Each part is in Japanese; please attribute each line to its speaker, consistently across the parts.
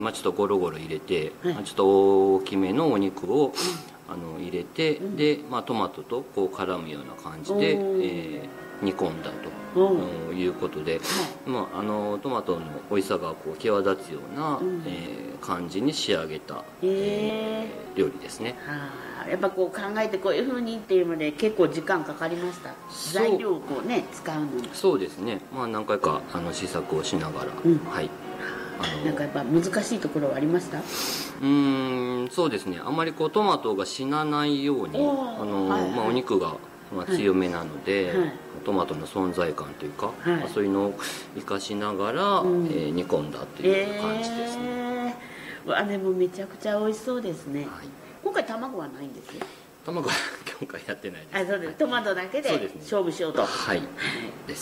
Speaker 1: ちょっとゴロゴロ入れて、ちょっと大きめのお肉を入れて、で、トマトとこう絡むような感じで、煮込んだということで、トマトの美味しさがこう際立つような、感じに仕上げた、料理ですね。
Speaker 2: やっぱこう考えてこういうふうにっていうので結構時間かかりました。材料をこうね使うのに。
Speaker 1: そうですね。何回か試作をしながら、はい。
Speaker 2: なんかやっぱ難しいところはありました？
Speaker 1: そうですね。あまりこうトマトが死なないように、お肉が強めなので、トマトの存在感というか、そういうのを生かしながら、煮込んだっていう感じですね。
Speaker 2: でもめちゃくちゃ美味しそうですね。今回卵はないんですよ。
Speaker 1: 卵は今回やってないです。
Speaker 2: そうです。トマトだけで勝負しようと。
Speaker 1: はいです。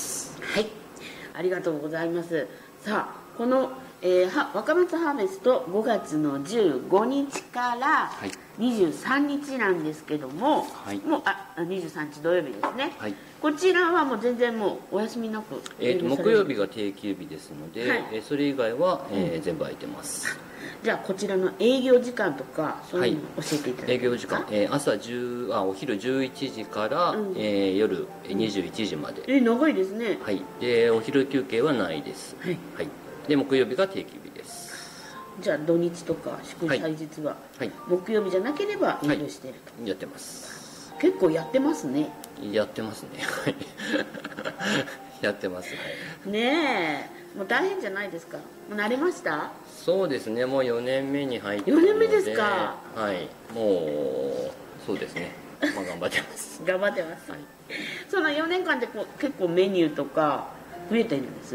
Speaker 2: はい、ありがとうございます。さあこの若松ハーベスト5月の15日から23日なんですけども、もう23日土曜日ですね、こちらはもう全然もうお休みなく、
Speaker 1: 木曜日が定休日ですので、それ以外は、全部空いてます。
Speaker 2: じゃあこちらの営業時間とかそういうのを教えていただけますか？
Speaker 1: 営業時間、お昼11時から、夜21時まで。
Speaker 2: 長いですね。
Speaker 1: でお昼休憩はないです。で木曜日が定休日です。
Speaker 2: じゃあ土日とか祝祭日は、木曜日じゃなければ営業していると、
Speaker 1: やってます。
Speaker 2: 結構やってますね。
Speaker 1: やってますね。やってます
Speaker 2: ねえ、もう大変じゃないですか？もう慣れました？
Speaker 1: そうですね、もう4年目に入って
Speaker 2: 4年目ですか？
Speaker 1: もうそうですね、頑張ってます
Speaker 2: 頑張ってます、その4年間で結構メニューとか増えてるんです？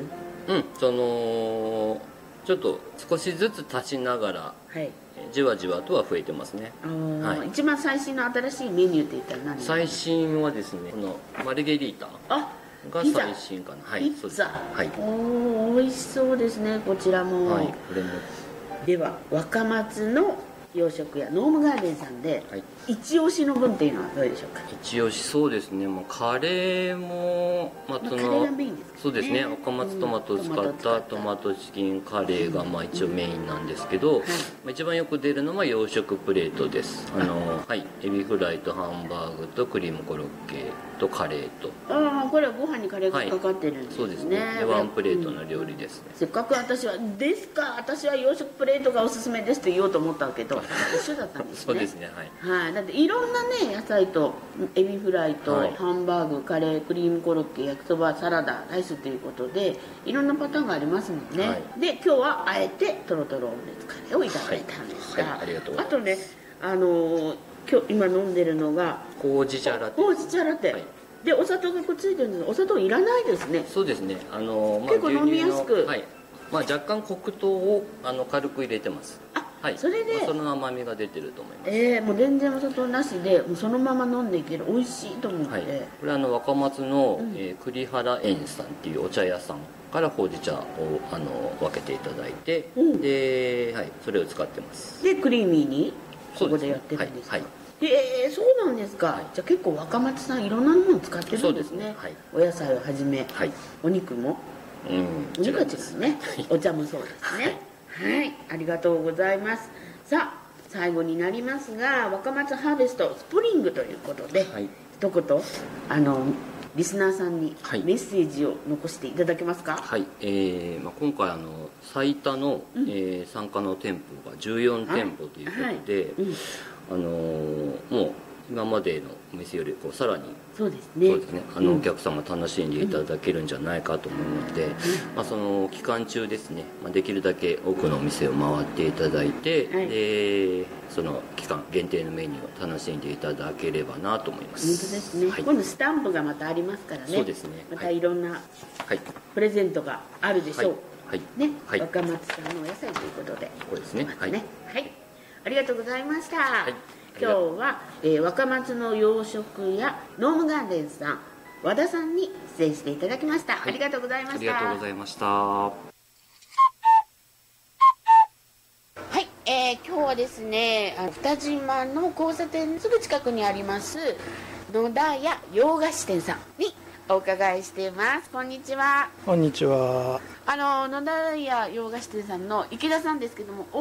Speaker 1: ちょっと少しずつ足しながら、じわじわとは増えてますね。
Speaker 2: 一番最新の新しいメニューって言ったら何ですか？最
Speaker 1: 新はですね、このマルゲリータが最新かな。
Speaker 2: ピッツァ、美味しそうですね、こちらも。
Speaker 1: これも
Speaker 2: では若松の洋食屋ノームガーデンさんで、一押しの分っていうのはどうでしょうか？
Speaker 1: 一押し、そうですね、もうカレーも、
Speaker 2: カレーがメインですかね。
Speaker 1: そうですね、若松トマトを使ったトマトチキンカレーが一応メインなんですけど、一番よく出るのは洋食プレートです。エビフライとハンバーグとクリームコロッケとカレーと。
Speaker 2: これはご飯にカレーがかかってるんですね。
Speaker 1: そうですね、ワンプレートの料理ですね。
Speaker 2: せっかく私は洋食プレートがおすすめですって言おうと思ったけど一緒だったんですね。
Speaker 1: そうですね、
Speaker 2: だっていろんなね野菜とエビフライとハンバーグ、カレー、クリームコロッケ、焼きそば、サラダ、ライスということでいろんなパターンがありますもんね。で今日はあえてトロトロオムレツカレーをいただいたんですが、あとね今日今飲んでるのが
Speaker 1: ほうじ茶ラテ。
Speaker 2: でお砂糖がくっついてるんですが、お砂糖いらないですね。
Speaker 1: そうですね、
Speaker 2: 結構飲みやすく、
Speaker 1: 若干黒糖を軽く入れてます。
Speaker 2: それで
Speaker 1: その甘みが出てると思います。
Speaker 2: もう全然お砂糖なしでもうそのまま飲んでいける、美味しいと思って、
Speaker 1: これ若松の、栗原園さんっていうお茶屋さんからほうじ茶を分けていただいて、で、それを使ってます。
Speaker 2: でクリーミーにここでやってるんですか？そうなんですか。じゃあ結構若松さんいろんなもの使ってるんですね。お野菜をはじめ、お肉も、お肉は違うね、お茶もそうですね。ありがとうございます。さあ最後になりますが、若松ハーベストスプリングということで、一言リスナーさんにメッセージを残していただけますか？
Speaker 1: 今回最多の、参加の店舗が14店舗ということで、もう今までのお店よりさらに
Speaker 2: そうですね、
Speaker 1: お客様楽しんでいただけるんじゃないかと思うので、その期間中ですね、できるだけ多くのお店を回っていただいて、でその期間限定のメニューを楽しんでいただければなと思います。
Speaker 2: 本当ですね、今度スタンプがまたありますからね。
Speaker 1: そうですね、
Speaker 2: またいろんなプレゼントがあるでしょう。若松さんのお野菜ということで、
Speaker 1: そうですね。
Speaker 2: ありがとうございました。今日は、若松の洋食屋ノームガーデンさん和田さんに出演していただきました。ありがとうございました。
Speaker 1: ありがとうございました。
Speaker 2: 今日はですね、二島の交差点すぐ近くにあります野田屋洋菓子店さんにお伺いしています。こんにちは。
Speaker 3: こんにちは。
Speaker 2: 野田屋洋菓子店さんの池田さんですけども、